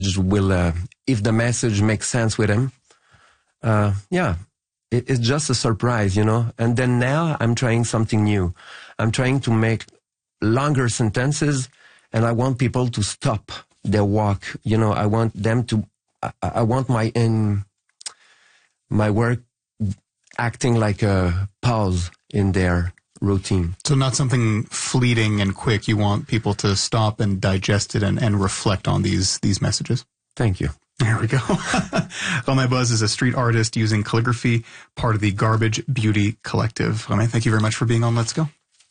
will, if the message makes sense with him, it's just a surprise, you know. And then now I'm trying something new. I'm trying to make longer sentences, and I want people to stop their walk. You know, I want them to, I want my work acting like a pause in their routine. So not something fleeting and quick. You want people to stop and digest it and reflect on these messages. Thank you. There we go. Romain Buzz is a street artist using calligraphy, part of the Garbage Beauty Collective. Romain, thank you very much for being on Let's Go.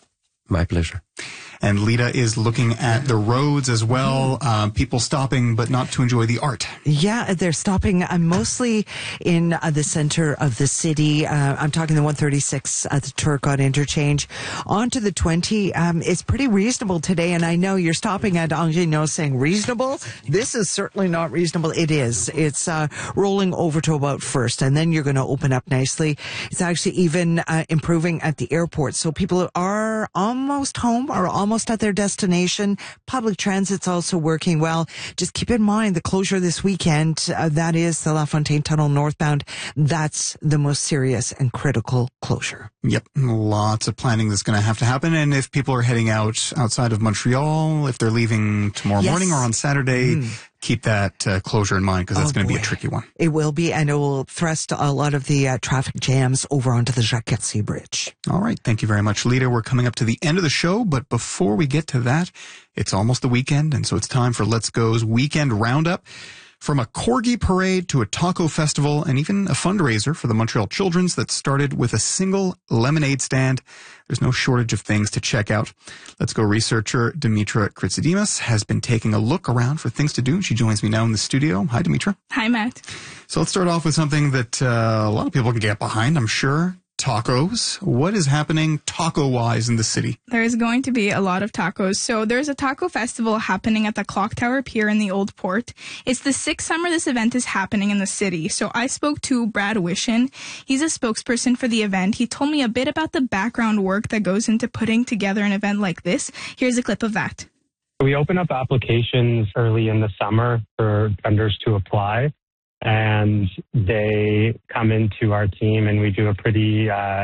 My pleasure. And Lita is looking at the roads as well, people stopping, but not to enjoy the art. Yeah, they're stopping mostly in the center of the city. I'm talking the 136 at the Turcotte interchange. On to the 20. It's pretty reasonable today, and I know you're stopping at Anguino saying reasonable. This is certainly not reasonable. It is. It's rolling over to about First, and then you're going to open up nicely. It's actually even improving at the airport. So people are almost home or almost at their destination. Public transit's also working well. Just keep in mind the closure this weekend, that is the La Fontaine Tunnel northbound. That's the most serious and critical closure. Yep. Lots of planning that's going to have to happen. And if people are heading outside of Montreal, if they're leaving tomorrow morning or on Saturday, keep that closure in mind, because that's going to be a tricky one. It will be, and it will thrust a lot of the traffic jams over onto the Jacques Cartier Bridge. All right. Thank you very much, Lita. We're coming up to the end of the show, but before we get to that, it's almost the weekend, and so it's time for Let's Go's Weekend Roundup. From a corgi parade to a taco festival and even a fundraiser for the Montreal Children's that started with a single lemonade stand, there's no shortage of things to check out. Let's Go researcher Dimitra Kritsidimas has been taking a look around for things to do. She joins me now in the studio. Hi, Dimitra. Hi, Matt. So let's start off with something that a lot of people can get behind, I'm sure. Tacos. What is happening taco-wise in the city? There is going to be a lot of tacos. So there's a taco festival happening at the Clock Tower Pier in the Old Port. It's the sixth summer this event is happening in the city. So I spoke to Brad Wishin. He's a spokesperson for the event. He told me a bit about the background work that goes into putting together an event like this. Here's a clip of that. We open up applications early in the summer for vendors to apply. And they come into our team, and we do a pretty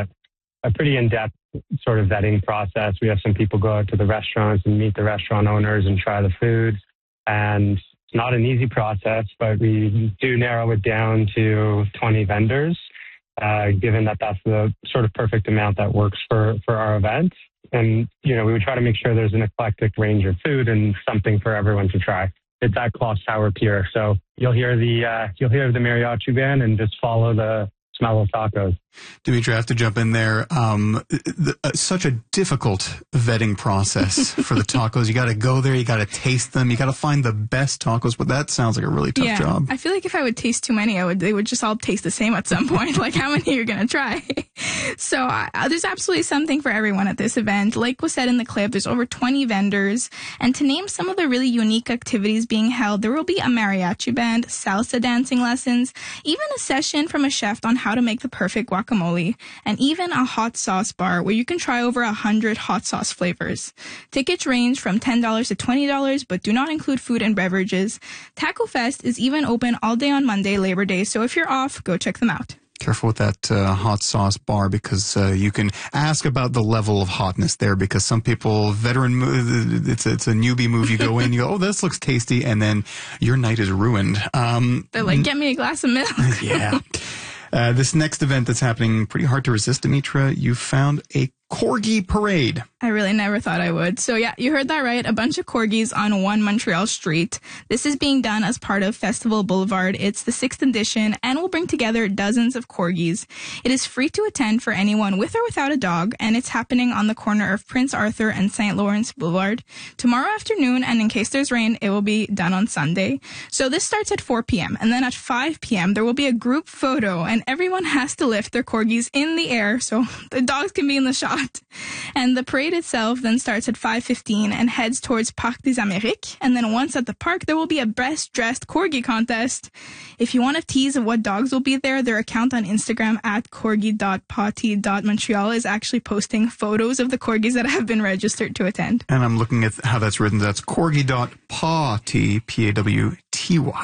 in-depth sort of vetting process. We have some people go out to the restaurants and meet the restaurant owners and try the food. And it's not an easy process, but we do narrow it down to 20 vendors, given that that's the sort of perfect amount that works for our event. And, you know, we would try to make sure there's an eclectic range of food and something for everyone to try. It's at Clock Tower Pier, so you'll hear the mariachi band and just follow the smell of tacos. Dimitri, I have to jump in there. Such a difficult vetting process for the tacos. You got to go there, you got to taste them, you got to find the best tacos. But that sounds like a really tough job. I feel like if I would taste too many, they would just all taste the same at some point. Like, how many are you going to try? So there's absolutely something for everyone at this event. Like was said in the clip, there's over 20 vendors. And to name some of the really unique activities being held, there will be a mariachi band, salsa dancing lessons, even a session from a chef on how to make the perfect guacamole, and even a hot sauce bar where you can try over 100 hot sauce flavors. Tickets range from $10 to $20, but do not include food and beverages. Taco Fest is even open all day on Monday, Labor Day, so if you're off, go check them out. Careful with that hot sauce bar, because you can ask about the level of hotness there, because some people, it's a newbie move. You go in, you go, oh, this looks tasty, and then your night is ruined. They're like, get me a glass of milk. Yeah. This next event that's happening, pretty hard to resist, Dimitra. You found a corgi parade. I really never thought I would. So yeah, you heard that right. A bunch of corgis on one Montreal street. This is being done as part of Festival Boulevard. It's the 6th edition and will bring together dozens of corgis. It is free to attend for anyone with or without a dog, and it's happening on the corner of Prince Arthur and St. Lawrence Boulevard tomorrow afternoon, and in case there's rain, it will be done on Sunday. So this starts at 4 p.m. and then at 5 p.m. there will be a group photo, and everyone has to lift their corgis in the air so the dogs can be in the shot. And the parade itself then starts at 5:15 and heads towards Parc des Amériques. And then once at the park, there will be a best dressed corgi contest. If you want a tease of what dogs will be there, their account on Instagram at corgi.potty.montreal is actually posting photos of the corgis that have been registered to attend. And I'm looking at how that's written. That's corgi.potty, P-A-W-T-Y.